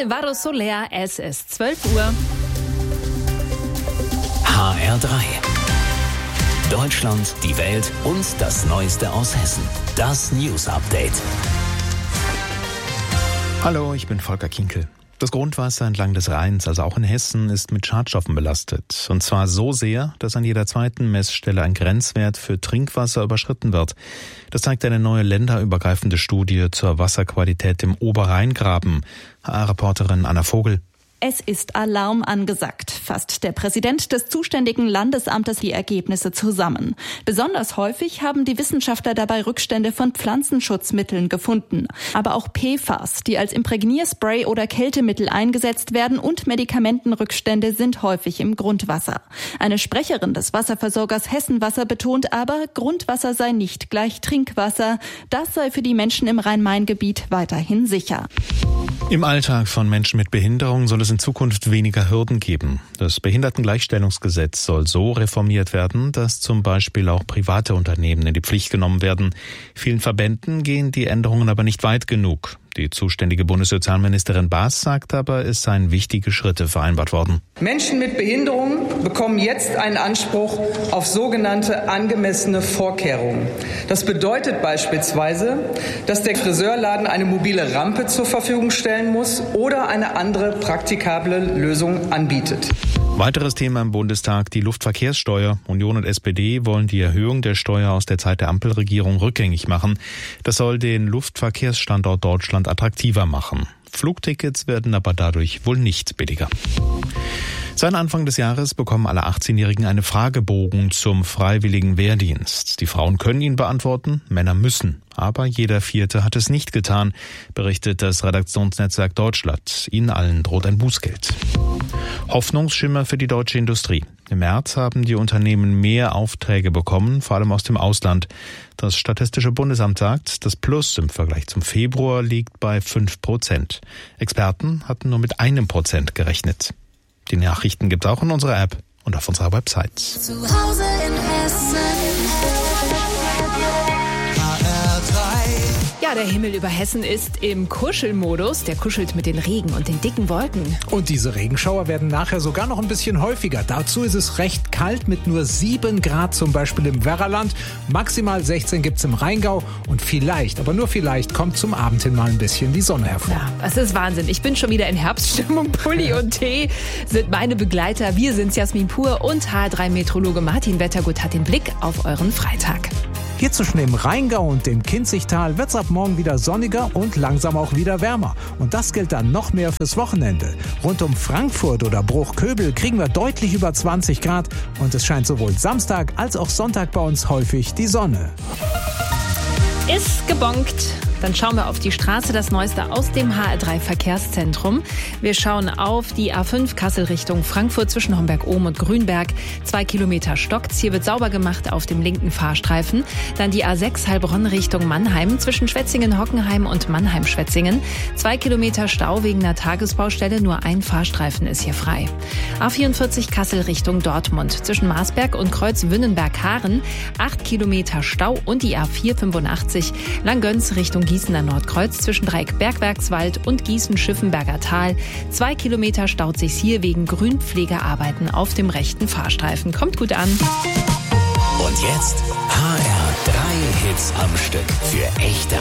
Varo Soler, es ist 12 Uhr. HR3. Deutschland, die Welt und das Neueste aus Hessen. Das News Update. Hallo, ich bin Volker Kinkel. Das Grundwasser entlang des Rheins, also auch in Hessen, ist mit Schadstoffen belastet. Und zwar so sehr, dass an jeder zweiten Messstelle ein Grenzwert für Trinkwasser überschritten wird. Das zeigt eine neue länderübergreifende Studie zur Wasserqualität im Oberrheingraben. HR-Reporterin Anna Vogel. Es ist Alarm angesagt, fasst der Präsident des zuständigen Landesamtes die Ergebnisse zusammen. Besonders häufig haben die Wissenschaftler dabei Rückstände von Pflanzenschutzmitteln gefunden. Aber auch PFAS, die als Imprägnierspray oder Kältemittel eingesetzt werden, und Medikamentenrückstände sind häufig im Grundwasser. Eine Sprecherin des Wasserversorgers Hessenwasser betont aber, Grundwasser sei nicht gleich Trinkwasser. Das sei für die Menschen im Rhein-Main-Gebiet weiterhin sicher. Im Alltag von Menschen mit Behinderung soll es in Zukunft weniger Hürden geben. Das Behindertengleichstellungsgesetz soll so reformiert werden, dass zum Beispiel auch private Unternehmen in die Pflicht genommen werden. Vielen Verbänden gehen die Änderungen aber nicht weit genug. Die zuständige Bundessozialministerin Baas sagt aber, es seien wichtige Schritte vereinbart worden. Menschen mit Behinderung bekommen jetzt einen Anspruch auf sogenannte angemessene Vorkehrungen. Das bedeutet beispielsweise, dass der Friseurladen eine mobile Rampe zur Verfügung stellen muss oder eine andere praktikable Lösung anbietet. Weiteres Thema im Bundestag, die Luftverkehrssteuer. Union und SPD wollen die Erhöhung der Steuer aus der Zeit der Ampelregierung rückgängig machen. Das soll den Luftverkehrsstandort Deutschland attraktiver machen. Flugtickets werden aber dadurch wohl nicht billiger. Seit Anfang des Jahres bekommen alle 18-Jährigen einen Fragebogen zum freiwilligen Wehrdienst. Die Frauen können ihn beantworten, Männer müssen. Aber jeder Vierte hat es nicht getan, berichtet das Redaktionsnetzwerk Deutschland. Ihnen allen droht ein Bußgeld. Hoffnungsschimmer für die deutsche Industrie. Im März haben die Unternehmen mehr Aufträge bekommen, vor allem aus dem Ausland. Das Statistische Bundesamt sagt, das Plus im Vergleich zum Februar liegt bei 5%. Experten hatten nur mit 1% gerechnet. Die Nachrichten gibt es auch in unserer App und auf unserer Website. Zu Hause in Hessen. Ja, der Himmel über Hessen ist im Kuschelmodus. Der kuschelt mit den Regen und den dicken Wolken. Und diese Regenschauer werden nachher sogar noch ein bisschen häufiger. Dazu ist es recht kalt mit nur 7 Grad, zum Beispiel im Werraland. Maximal 16 gibt's im Rheingau. Und vielleicht, aber nur vielleicht, kommt zum Abend hin mal ein bisschen die Sonne hervor. Ja, das ist Wahnsinn. Ich bin schon wieder in Herbststimmung. Pulli und Tee sind meine Begleiter. Wir sind's, Jasmin Pur, und HR3-Meteorologe Martin Wettergut hat den Blick auf euren Freitag. Hier zwischen dem Rheingau und dem Kinzigtal wird's ab morgen wieder sonniger und langsam auch wieder wärmer. Und das gilt dann noch mehr fürs Wochenende. Rund um Frankfurt oder Bruchköbel kriegen wir deutlich über 20 Grad. Und es scheint sowohl Samstag als auch Sonntag bei uns häufig die Sonne. Ist gebongt. Dann schauen wir auf die Straße, das Neueste aus dem HR3-Verkehrszentrum. Wir schauen auf die A5 Kassel Richtung Frankfurt zwischen Homberg-Ohm und Grünberg. 2 Kilometer stockt's. Hier wird sauber gemacht auf dem linken Fahrstreifen. Dann die A6 Heilbronn Richtung Mannheim zwischen Schwetzingen-Hockenheim und Mannheim-Schwetzingen. 2 Kilometer Stau wegen einer Tagesbaustelle. Nur ein Fahrstreifen ist hier frei. A44 Kassel Richtung Dortmund zwischen Marsberg und Kreuz-Wünnenberg-Haaren. 8 Kilometer Stau und die A485 Langgöns Richtung Gießener Nordkreuz zwischen Dreieck Bergwerkswald und Gießen-Schiffenberger Tal. 2 Kilometer staut sich's hier wegen Grünpflegearbeiten auf dem rechten Fahrstreifen. Kommt gut an. Und jetzt HR3 Hits am Stück für echte